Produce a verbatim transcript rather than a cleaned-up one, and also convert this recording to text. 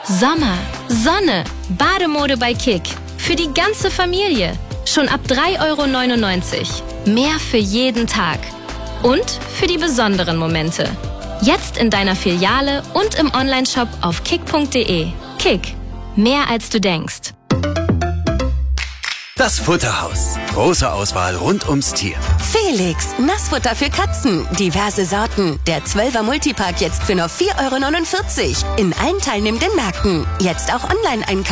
Sommer, Sonne, Bademode bei Kick. Für die ganze Familie. Schon ab drei Euro neunundneunzig. Mehr für jeden Tag. Und für die besonderen Momente. Jetzt in deiner Filiale und im Onlineshop auf kick punkt de. Kick. Mehr als du denkst. Das Futterhaus. Große Auswahl rund ums Tier. Felix, Nassfutter für Katzen. Diverse Sorten. Der zwölfer Multipack jetzt für nur vier Euro neunundvierzig. In allen teilnehmenden Märkten. Jetzt auch online einkaufen.